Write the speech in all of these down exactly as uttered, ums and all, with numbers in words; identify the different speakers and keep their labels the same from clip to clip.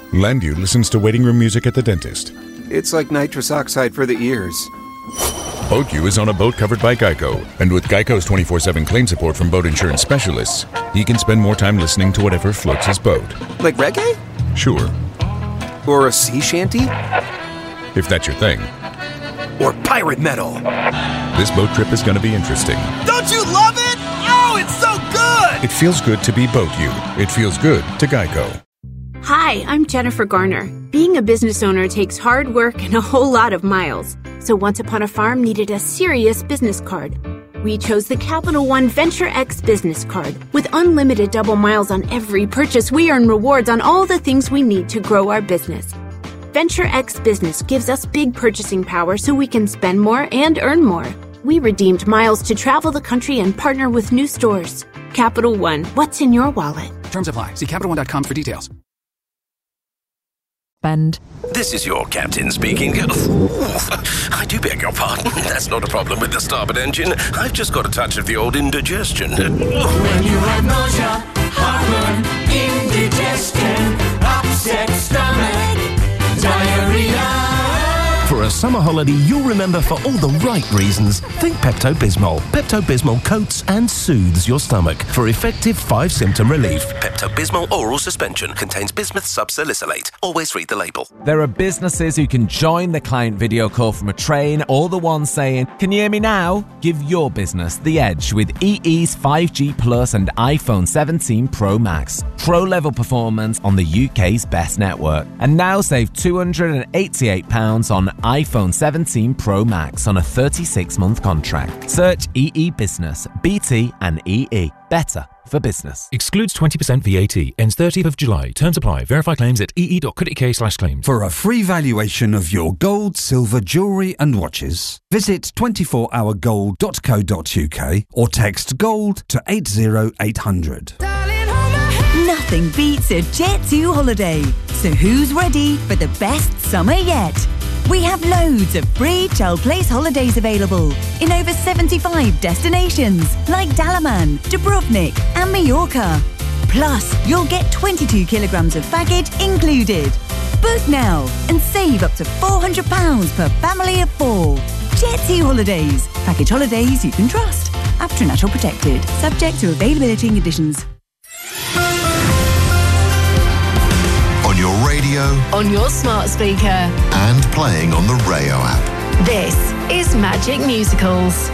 Speaker 1: Landu listens to waiting room music at the dentist.
Speaker 2: It's like nitrous oxide for the ears.
Speaker 1: BoatU is on a boat covered by Geico, and with Geico's twenty-four seven claim support from boat insurance specialists, he can spend more time listening to whatever floats his boat.
Speaker 2: Like reggae?
Speaker 1: Sure.
Speaker 2: Or a sea shanty?
Speaker 1: If that's your thing.
Speaker 2: Or pirate metal.
Speaker 1: This boat trip is going to be interesting.
Speaker 3: Don't you love it? Oh, it's so good!
Speaker 1: It feels good to be BoatU. It feels good to Geico.
Speaker 4: Hi, I'm Jennifer Garner. Being a business owner takes hard work and a whole lot of miles. So Once Upon a Farm needed a serious business card. We chose the Capital One Venture X business card. With unlimited double miles on every purchase, we earn rewards on all the things we need to grow our business. Venture X Business gives us big purchasing power so we can spend more and earn more. We redeemed miles to travel the country and partner with new stores. Capital One, what's in your wallet?
Speaker 5: Terms apply. See Capital One dot com for details.
Speaker 6: Bend.
Speaker 7: This is your captain speaking. I do beg your pardon. That's not a problem with the starboard engine. I've just got a touch of the old indigestion.
Speaker 8: When you have nausea, heartburn, indigestion, upset stomach, diarrhea.
Speaker 9: For a summer holiday you'll remember for all the right reasons, think Pepto-Bismol. Pepto-Bismol coats and soothes your stomach for effective five-symptom relief.
Speaker 7: Pepto-Bismol oral suspension contains bismuth subsalicylate. Always read the label.
Speaker 10: There are businesses who can join the client video call from a train, or the ones saying, "Can you hear me now?" Give your business the edge with E E's five G Plus and iPhone seventeen Pro Max. Pro-level performance on the U K's best network. And now save two hundred eighty-eight pounds on iPhone seventeen Pro Max on a thirty-six month contract. Search E E Business, B T and E E. Better for business.
Speaker 11: Excludes twenty percent V A T. Ends thirtieth of July. Terms apply. Verify claims at ee.co.uk slash claims.
Speaker 12: For a free valuation of your gold, silver, jewellery and watches, visit twenty-four hour gold dot co dot uk or text GOLD to eight zero eight hundred.
Speaker 13: Nothing beats a Jet two holiday. So who's ready for the best summer yet? We have loads of free child place holidays available in over seventy-five destinations like Dalaman, Dubrovnik and Mallorca. Plus, you'll get twenty-two kilograms of baggage included. Book now and save up to four hundred pounds per family of four. Jet two Holidays. Package holidays you can trust. After Natural Protected. Subject to availability and conditions.
Speaker 14: On your radio,
Speaker 15: on your smart speaker,
Speaker 14: and playing on the Rayo app.
Speaker 15: This is Magic Musicals.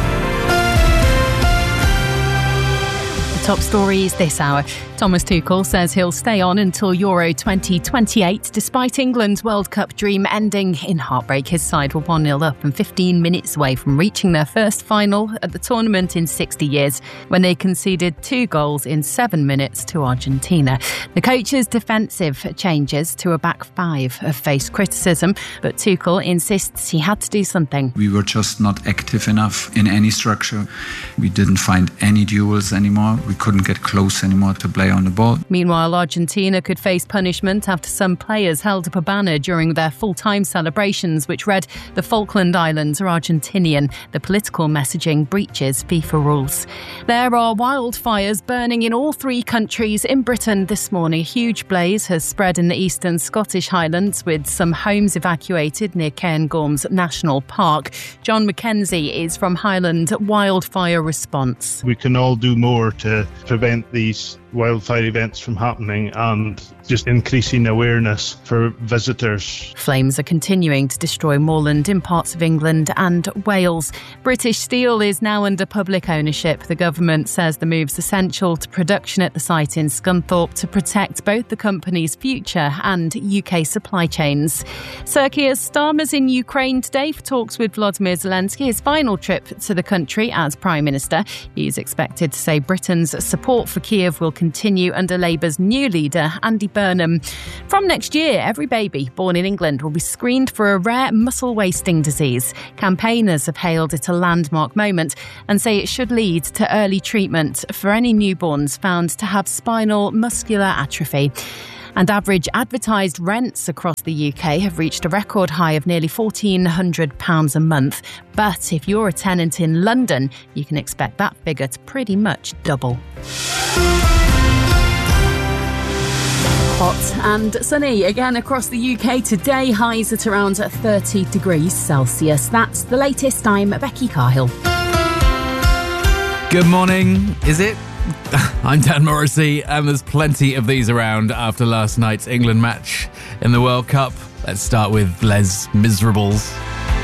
Speaker 6: Top stories this hour. Thomas Tuchel says he'll stay on until Euro twenty twenty-eight, despite England's World Cup dream ending in heartbreak. His side were one nil up and fifteen minutes away from reaching their first final at the tournament in sixty years, when they conceded two goals in seven minutes to Argentina. The coach's defensive changes to a back five have faced criticism, but Tuchel insists he had to do something.
Speaker 16: We were just not active enough in any structure. We didn't find any duels anymore. We couldn't get close anymore to play on the ball.
Speaker 6: Meanwhile, Argentina could face punishment after some players held up a banner during their full-time celebrations which read, "The Falkland Islands are Argentinian. The political messaging breaches FIFA rules." There are wildfires burning in all three countries in Britain this morning. A huge blaze has spread in the eastern Scottish Highlands, with some homes evacuated near Cairngorms National Park. John McKenzie is from Highland Wildfire Response.
Speaker 17: We can all do more to prevent these wildfire events from happening and just increasing awareness for visitors.
Speaker 6: Flames are continuing to destroy moorland in parts of England and Wales. British Steel is now under public ownership. The government says the move's essential to production at the site in Scunthorpe to protect both the company's future and U K supply chains. Sir Keir Starmer's in Ukraine today for talks with Volodymyr Zelensky, his final trip to the country as Prime Minister. He's expected to say Britain's support for Kiev will continue under Labour's new leader, Andy Burnham. From next year, every baby born in England will be screened for a rare muscle wasting disease. Campaigners have hailed it a landmark moment and say it should lead to early treatment for any newborns found to have spinal muscular atrophy. And average advertised rents across the U K have reached a record high of nearly fourteen hundred pounds a month. But if you're a tenant in London, you can expect that figure to pretty much double. Hot and sunny again across the U K today. Highs at around thirty degrees Celsius. That's the latest. I'm Becky Cahill.
Speaker 18: Good morning, is it? I'm Dan Morrissey, and there's plenty of these around after last night's England match in the World Cup. Let's start with Les Miserables.